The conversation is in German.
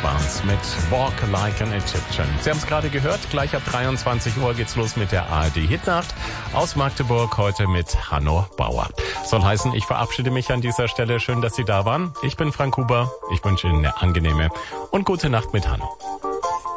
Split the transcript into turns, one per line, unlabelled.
waren's mit Walk Like an Egyptian. Sie haben es gerade gehört, gleich ab 23 Uhr geht's los mit der ARD Hitnacht aus Magdeburg, heute mit Hanno Bauer. Soll heißen, ich verabschiede mich an dieser Stelle. Schön, dass Sie da waren. Ich bin Frank Huber. Ich wünsche Ihnen eine angenehme und gute Nacht mit Hanno.